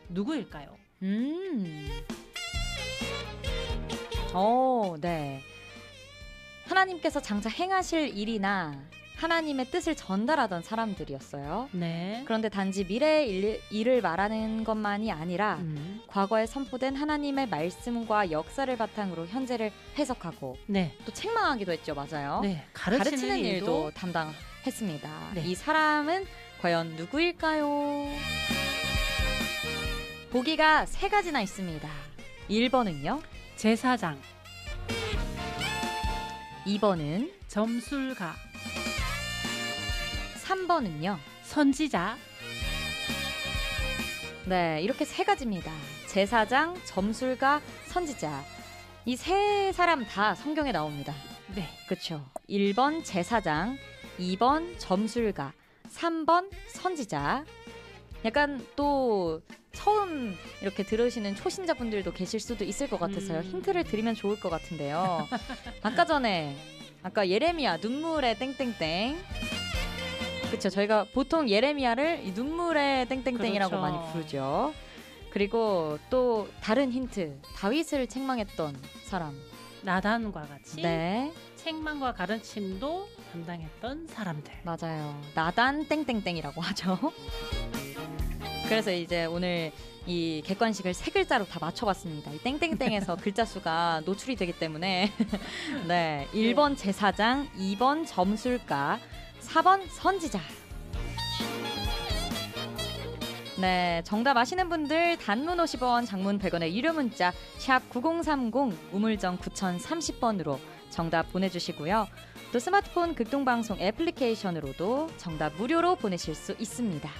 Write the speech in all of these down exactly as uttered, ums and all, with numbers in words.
누구일까요? 음. 오, 네. 하나님께서 장차 행하실 일이나 하나님의 뜻을 전달하던 사람들이었어요. 네. 그런데 단지 미래의 일, 일을 말하는 것만이 아니라 음. 과거에 선포된 하나님의 말씀과 역사를 바탕으로 현재를 해석하고 네. 또 책망하기도 했죠. 맞아요. 네. 가르치는, 가르치는 일도, 일도 담당했습니다. 네. 이 사람은 과연 누구일까요? 보기가 세 가지나 있습니다. 일 번은요. 제사장, 이 번은 점술가, 삼 번은요. 선지자. 네, 이렇게 세 가지입니다. 제사장, 점술가, 선지자. 이 세 사람 다 성경에 나옵니다. 네. 그렇죠. 일 번 제사장, 이 번 점술가, 삼 번 선지자. 약간 또 처음 이렇게 들으시는 초신자분들도 계실 수도 있을 것 같아서요. 음. 힌트를 드리면 좋을 것 같은데요. 아까 전에 아까 예레미야 눈물의 땡땡땡. 그렇죠. 저희가 보통 예레미야를 이 눈물의 땡땡땡이라고 그렇죠. 많이 부르죠. 그리고 또 다른 힌트. 다윗을 책망했던 사람. 나단과 같이 네. 책망과 가르침도 담당했던 사람들. 맞아요. 나단 땡땡땡이라고 하죠. 그래서 이제 오늘 이 객관식을 세 글자로 다 맞춰봤습니다. 이 땡땡땡에서 글자 수가 노출이 되기 때문에 네, 일 번 제사장, 이 번 점술가, 사 번 선지자. 네, 정답 아시는 분들 단문 오십 원, 장문 백 원의 유료 문자 샵 구공삼공 우물정 구공삼공 번으로 정답 보내주시고요. 또 스마트폰 극동방송 애플리케이션으로도 정답 무료로 보내실 수 있습니다.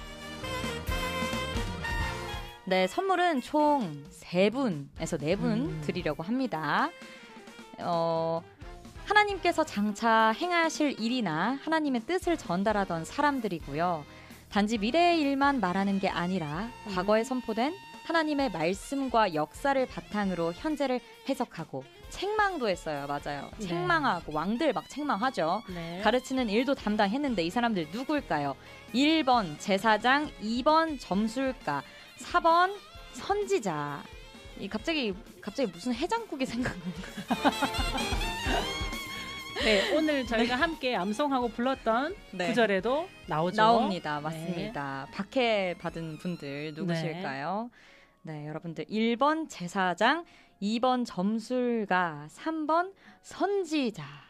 네, 선물은 총 세 분에서 네 분 음. 드리려고 합니다. 어, 하나님께서 장차 행하실 일이나 하나님의 뜻을 전달하던 사람들이고요. 단지 미래의 일만 말하는 게 아니라 음. 과거에 선포된 하나님의 말씀과 역사를 바탕으로 현재를 해석하고 책망도 했어요. 맞아요. 네. 책망하고 왕들 막 책망하죠. 네. 가르치는 일도 담당했는데 이 사람들 누굴까요? 일 번 제사장, 이 번 점술가, 사 번 선지자. 이 갑자기 갑자기 무슨 해장국이 생각나는 네, 오늘 저희가 함께 암송하고 불렀던 네. 구절에도 나오죠. 나옵니다. 맞습니다. 네. 박해 받은 분들 누구실까요? 네. 네, 여러분들 일 번 제사장, 이 번 점술가, 삼 번 선지자.